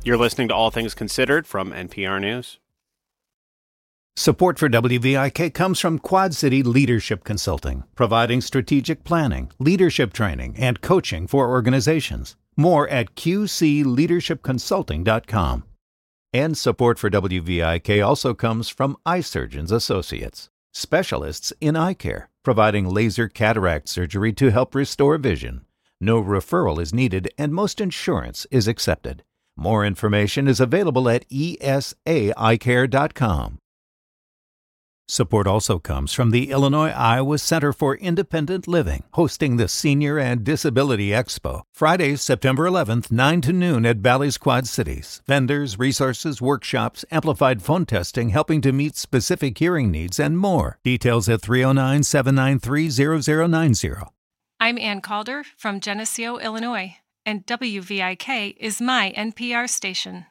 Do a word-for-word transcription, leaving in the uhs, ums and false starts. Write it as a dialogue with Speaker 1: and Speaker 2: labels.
Speaker 1: You're listening to All Things Considered from N P R News.
Speaker 2: Support for W V I K comes from Quad City Leadership Consulting, providing strategic planning, leadership training, and coaching for organizations. More at q c leadership consulting dot com. And support for W V I K also comes from Eye Surgeons Associates, specialists in eye care, providing laser cataract surgery to help restore vision. No referral is needed and most insurance is accepted. More information is available at e s a eye care dot com. Support also comes from the Illinois-Iowa Center for Independent Living, hosting the Senior and Disability Expo, Friday, September eleventh, nine to noon at Bally's Quad Cities. Vendors, resources, workshops, amplified phone testing helping to meet specific hearing needs, and more. Details at three oh nine, seven nine three, zero zero nine zero.
Speaker 3: I'm Ann Calder from Geneseo, Illinois, and W V I K is my N P R station.